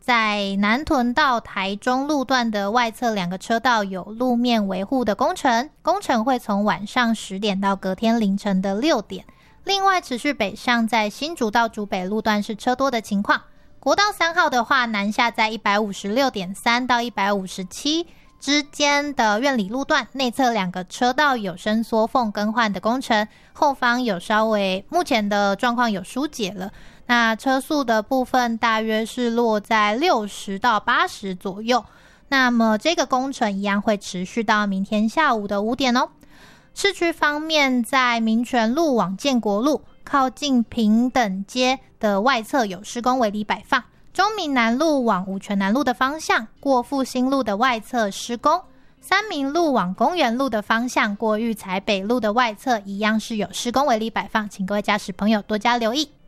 在南屯到台中路段的外侧2个车道有路面维护的工程，工程会从晚上10点到隔天凌晨的6点。另外持续北上，在新竹到竹北路段是车多的情况。国道3号的话，南下在 156.3 到157之间的苑里路段，内侧2个车道有伸缩缝更换的工程，后方有稍微目前的状况有疏解了。那车速的部分大约是落在60到80左右。那么这个工程一样会持续到明天下午的5点哦。市区方面，在民权路往建国路靠近平等街的外侧有施工围篱摆放，中民南路往五权南路的方向过复兴路的外侧施工，三民路往公园路的方向过育才北路的外侧一样是有施工围篱摆放，请各位驾驶朋友多加留意。